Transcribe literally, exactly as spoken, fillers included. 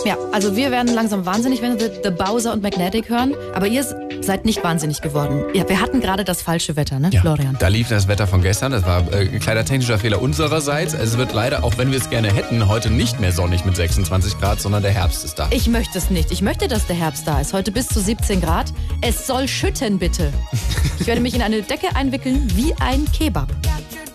Ja, also wir werden langsam wahnsinnig, wenn wir The Bowser und Magnetic hören. Aber ihr seid nicht wahnsinnig geworden. Ja, wir hatten gerade das falsche Wetter, ne, ja, Florian? Da lief das Wetter von gestern. Das war äh, ein kleiner technischer Fehler unsererseits. Es wird leider, auch wenn wir es gerne hätten, heute nicht mehr sonnig mit sechsundzwanzig Grad, sondern der Herbst ist da. Ich möchte es nicht. Ich möchte, dass der Herbst da ist. Heute bis zu siebzehn Grad. Es soll schütten, bitte. Ich werde mich in eine Decke einwickeln wie ein Kebab.